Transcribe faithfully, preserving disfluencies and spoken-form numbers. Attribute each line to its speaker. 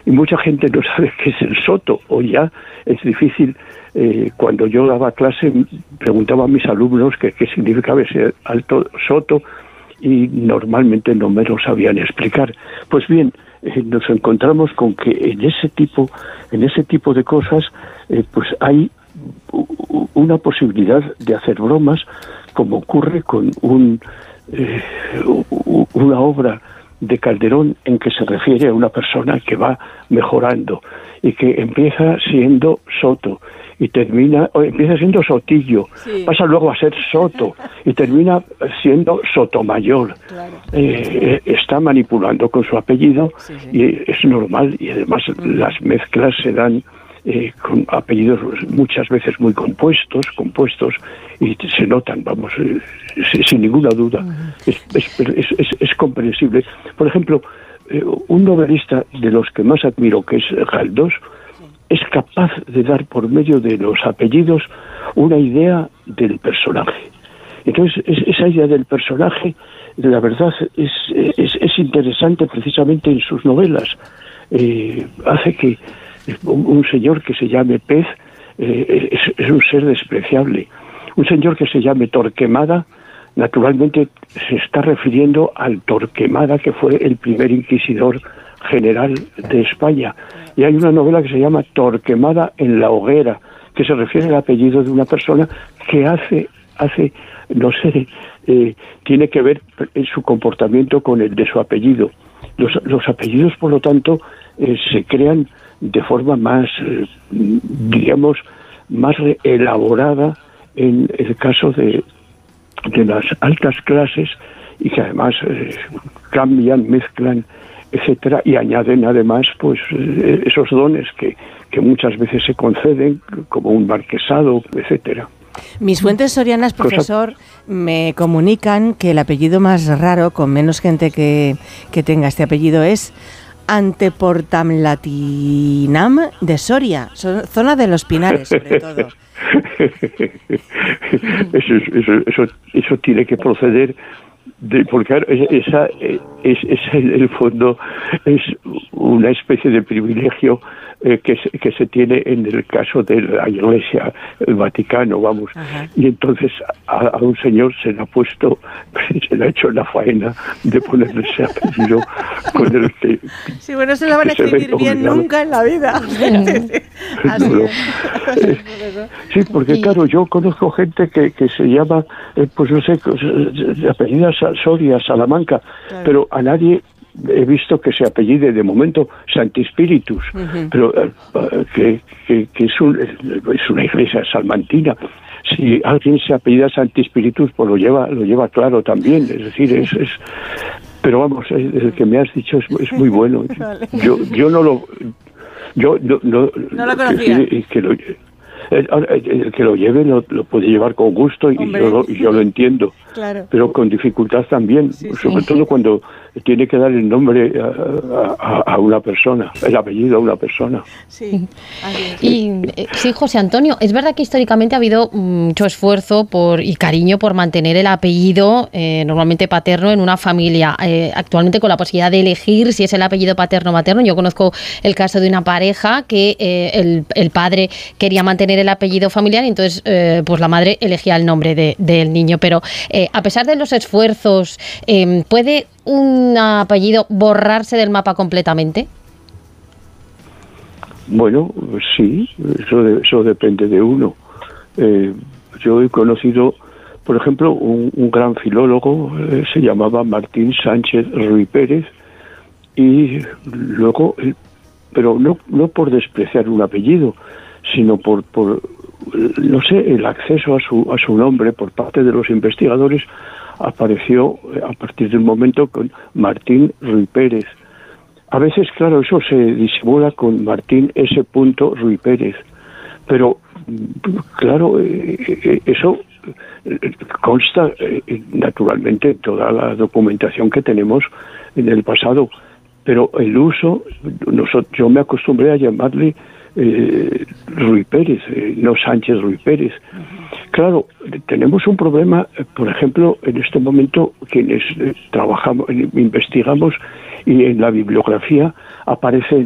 Speaker 1: y mucha gente no sabe qué es el soto, o ya es difícil. Eh, cuando yo daba clase preguntaba a mis alumnos qué, qué significaba ese alto soto y normalmente no me lo sabían explicar. Pues bien, eh, nos encontramos con que en ese tipo, en ese tipo de cosas, eh, pues hay una posibilidad de hacer bromas, como ocurre con un eh, una obra de Calderón en que se refiere a una persona que va mejorando y que empieza siendo soto y termina, o empieza siendo sotillo, sí. Pasa luego a ser soto y termina siendo sotomayor. Claro. Eh, está manipulando con su apellido, sí, sí. Y es normal, y además uh-huh. las mezclas se dan eh, con apellidos muchas veces muy compuestos, compuestos y se notan, vamos, eh, sin ninguna duda. Uh-huh. Es, es, es, es, es comprensible. Por ejemplo, eh, un novelista de los que más admiro, que es Galdós, es capaz de dar por medio de los apellidos una idea del personaje. Entonces, es, esa idea del personaje, la verdad, es, es, es interesante precisamente en sus novelas. Eh, hace que un, un señor que se llame Pez eh, es, es un ser despreciable. Un señor que se llame Torquemada, naturalmente se está refiriendo al Torquemada, que fue el primer inquisidor general de España. Y hay una novela que se llama Torquemada en la hoguera, que se refiere al apellido de una persona que hace, hace no sé, eh, tiene que ver en su comportamiento con el de su apellido. Los, los apellidos, por lo tanto, eh, se crean de forma más, eh, digamos, más elaborada en el caso de, de las altas clases y que además eh, cambian, mezclan, etcétera, y añaden además pues eh, esos dones que, que muchas veces se conceden, como un marquesado, etcétera.
Speaker 2: Mis fuentes sorianas, profesor, Cosa... me comunican que el apellido más raro, con menos gente que, que tenga este apellido, es Anteportamlatinam de Soria, zona de los Pinares, sobre todo.
Speaker 1: eso, eso, eso, eso tiene que proceder de, porque esa es, es en el fondo es una especie de privilegio eh, que, se, que se tiene en el caso de la Iglesia, el Vaticano, vamos. Ajá. Y entonces a, a un señor se le ha puesto, se le ha hecho la faena de ponerle ese apellido con el que...
Speaker 2: Sí, bueno, se lo van a escribir bien nunca en la vida. Así
Speaker 1: no, es. Sí, porque claro, yo conozco gente que, que se llama, eh, pues no sé, de apellida Soria, Salamanca, claro. Pero a nadie he visto que se apellide de momento Santi Spiritus, uh-huh. Pero uh, que, que, que es, un, es una iglesia salmantina. Si alguien se apellida Santi Spiritus, pues lo lleva, lo lleva claro también. Es decir, es, es pero vamos, el que me has dicho es, es muy bueno. Vale. Yo, yo no lo, yo no, no,
Speaker 2: no lo conocía.
Speaker 1: Que, que lo, el, el que lo lleve lo, lo puede llevar con gusto y yo lo, y yo lo entiendo, claro. Pero con dificultad también, sí, sobre sí. todo cuando tiene que dar el nombre a, a, a una persona, el apellido a una persona.
Speaker 3: Sí. Y eh, sí, José Antonio, es verdad que históricamente ha habido mucho esfuerzo por y cariño por mantener el apellido eh, normalmente paterno en una familia. Eh, actualmente con la posibilidad de elegir si es el apellido paterno o materno. Yo conozco el caso de una pareja que eh, el, el padre quería mantener el apellido familiar y entonces eh, pues la madre elegía el nombre de, del niño. Pero eh, a pesar de los esfuerzos, eh, ¿puede un apellido borrarse del mapa completamente?
Speaker 1: Bueno, sí, eso, de, eso depende de uno. Eh, yo he conocido, por ejemplo, un, un gran filólogo, eh, se llamaba Martín Sánchez Ruy Pérez, y luego, eh, pero no, no por despreciar un apellido, sino por, por, no sé, el acceso a su, a su nombre por parte de los investigadores apareció a partir del momento con Martín Ruy Pérez. A veces, claro, eso se disimula con Martín S. Ruy Pérez, pero, claro, eh, eso consta eh, naturalmente en toda la documentación que tenemos en el pasado, pero el uso, nosotros, yo me acostumbré a llamarle eh, Ruy Pérez, eh, no Sánchez Ruy Pérez. Claro, tenemos un problema, por ejemplo, en este momento quienes eh, trabajamos, investigamos y en la bibliografía aparece